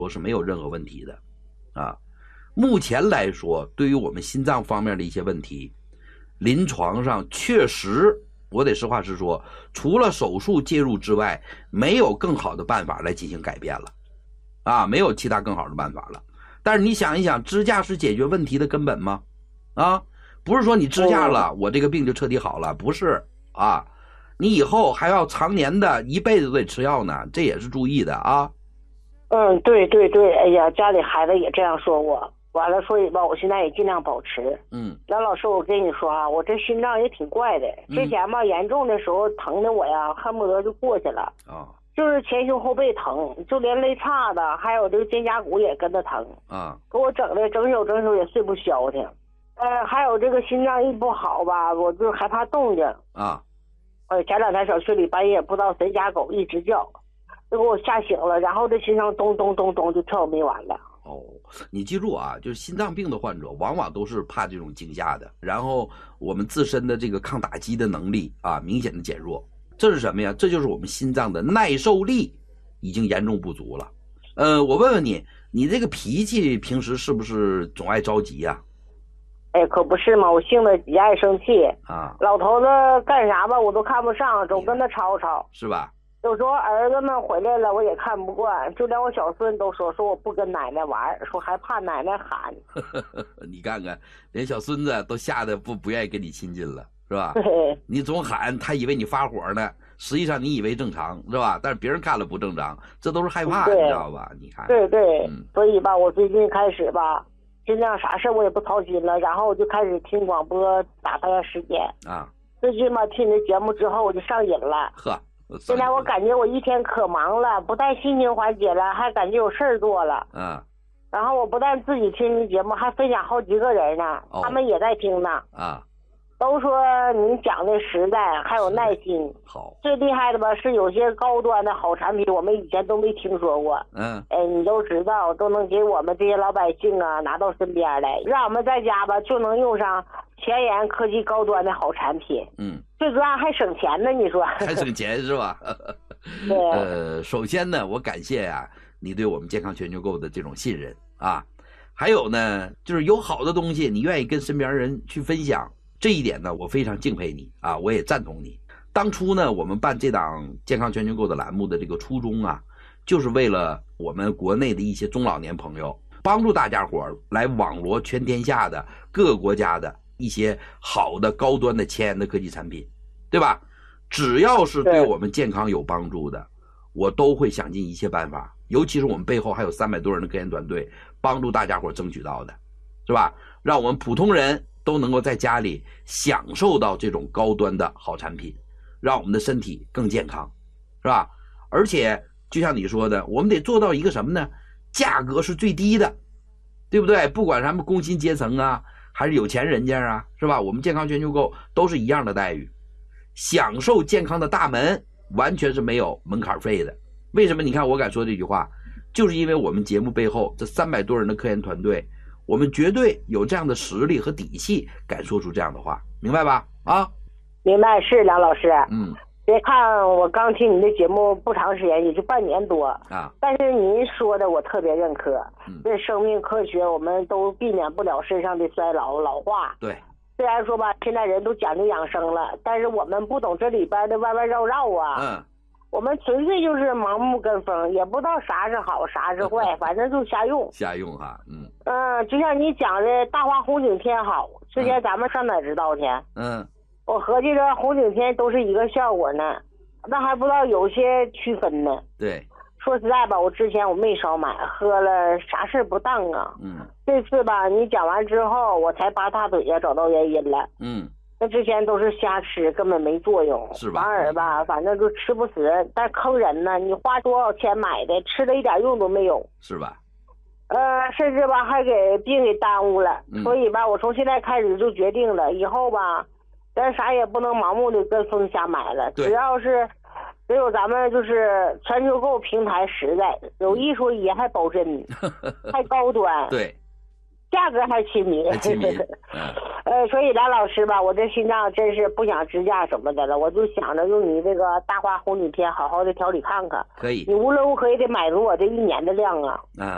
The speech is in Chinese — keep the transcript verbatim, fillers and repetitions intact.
我是没有任何问题的啊。目前来说，对于我们心脏方面的一些问题，临床上确实，我得实话实说，除了手术介入之外，没有更好的办法来进行改变了啊，没有其他更好的办法了。但是你想一想，支架是解决问题的根本吗？啊，不是说你支架了，我这个病就彻底好了，不是啊，你以后还要常年的一辈子都得吃药呢，这也是注意的啊。 嗯，对对对，哎呀，家里孩子也这样说我，完了，所以吧，我现在也尽量保持。 嗯， 梁老师，我跟你说啊，我这心脏也挺怪的，之前吧严重的时候疼的我呀，恨不得就过去了啊。就是前胸后背疼，就连肋叉子还有这个肩胛骨也跟着疼啊，给我整的整宿整宿也睡不消停。呃，还有这个心脏一不好吧，我就害怕动静啊。呃，前两天小区里半夜不知道谁家狗一直叫，就给我吓醒了，然后这心脏咚咚咚咚就跳没完了。 哦，你记住啊，就是心脏病的患者往往都是怕这种惊吓的，然后我们自身的这个抗打击的能力啊明显的减弱。这是什么呀？这就是我们心脏的耐受力已经严重不足了。呃，我问问你，你这个脾气平时是不是总爱着急呀？ 哎，可不是嘛，我性子极爱生气啊。老头子干啥吧，我都看不上，总跟他吵吵， 是吧？ 有时候儿子们回来了，我也看不惯，就连我小孙都说说我不跟奶奶玩，说还怕奶奶喊。 你看看，连小孙子都吓得不不愿意跟你亲近了。是吧？你总喊，他以为你发火呢，实际上你以为正常，是吧？但是别人看了不正常，这都是害怕，你知道吧？你看， 对对，嗯、所以吧，我最近开始吧，尽量啥事我也不操心了，然后我就开始听广播，打发下时间啊。最近吧，听你的节目之后，我就上瘾了。呵，现在我感觉我一天可忙了，不但心情缓解了，还感觉有事儿做了。嗯。然后我不但自己听你节目，还分享好几个人呢，哦、他们也在听呢。啊。都说你讲的实在，还有耐心。好，最厉害的吧是有些高端的好产品，我们以前都没听说过。嗯，哎，你都知道，都能给我们这些老百姓啊拿到身边来，让我们在家吧就能用上前沿科技高端的好产品。嗯，最主要还省钱呢，你说？ 还省钱是吧？对。呃，首先呢，我感谢呀、啊、你对我们健康全球购的这种信任啊，还有呢，就是有好的东西，你愿意跟身边人去分享。这一点呢，我非常敬佩你啊，我也赞同你。当初呢，我们办这档健康全球购的栏目的这个初衷啊，就是为了我们国内的一些中老年朋友，帮助大家伙来网罗全天下的各个国家的一些好的高端的前沿的科技产品，对吧？只要是对我们健康有帮助的，我都会想尽一切办法，尤其是我们背后还有三百多人的科研团队，帮助大家伙争取到的，是吧？让我们普通人都能够在家里享受到这种高端的好产品，让我们的身体更健康，是吧？而且就像你说的，我们得做到一个什么呢？价格是最低的，对不对？不管咱们工薪阶层啊，还是有钱人家啊，是吧？我们健康全球购都是一样的待遇，享受健康的大门完全是没有门槛费的。为什么你看我敢说这句话？就是因为我们节目背后这三百多人的科研团队，我们绝对有这样的实力和底气，敢说出这样的话，明白吧？啊， 明白，是梁老师。嗯，别看我刚听你的节目不长时间，也就半年多啊，但是您说的我特别认可。嗯，这生命科学我们都避免不了身上的衰老老化。 对， 虽然说吧，现在人都讲究养生了，但是我们不懂这里边的弯弯绕绕啊。嗯。我们纯粹就是盲目跟风，也不知道啥是好啥是坏，反正就瞎用瞎用哈。嗯嗯，就像你讲的大花红景天好，之前咱们上哪知道去？嗯，我合计着红景天都是一个效果呢，那还不知道有些区分呢。 对， 说实在吧，我之前我没少买，喝了啥事不当啊。嗯，这次吧你讲完之后，我才拔大腿呀找到原因了。嗯，那之前都是瞎吃，根本没作用， 是吧？ 反而吧，反正就吃不死，但坑人呢。你花多少钱买的，吃了一点用都没有， 是吧？ 呃，甚至吧还给病给耽误了。嗯、所以吧，我从现在开始就决定了，以后吧，咱啥也不能盲目的跟风瞎买了。只要是只有咱们就是全球购平台实在，有一说一，还保真，还高端。 对。 价格还亲民， 亲民，嗯、 呃，所以蓝老师吧，我这心脏真是不想支架什么的了，我就想着用你这个大花红景天好好的调理看看。 可以， 你无论如何也得买足我这一年的量啊。啊。